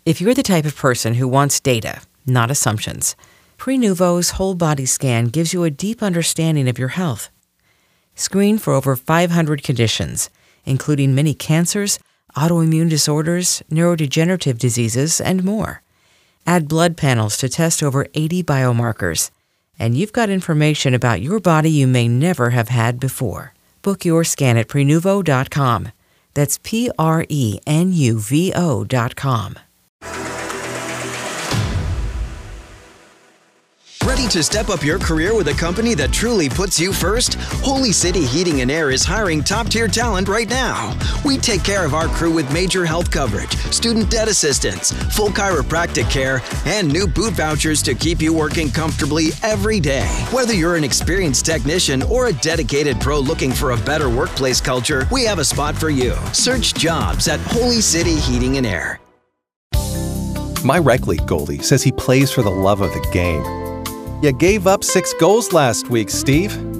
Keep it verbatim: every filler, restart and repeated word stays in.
If you're the type of person who wants data, not assumptions, Prenuvo's whole body scan gives you a deep understanding of your health. Screen for over five hundred conditions, including many cancers, autoimmune disorders, neurodegenerative diseases, and more. Add blood panels to test over eighty biomarkers, and you've got information about your body you may never have had before. Book your scan at Prenuvo dot com. That's P R E N U V O dot com. Ready to step up your career with a company that truly puts you first? Holy City Heating and Air is hiring top-tier talent right now. We take care of our crew with major health coverage, student debt assistance, full chiropractic care, and new boot vouchers to keep you working comfortably every day. Whether you're an experienced technician or a dedicated pro looking for a better workplace culture, we have a spot for you. Search jobs at Holy City Heating and Air. My rec league goalie says he plays for the love of the game. You gave up six goals last week, Steve.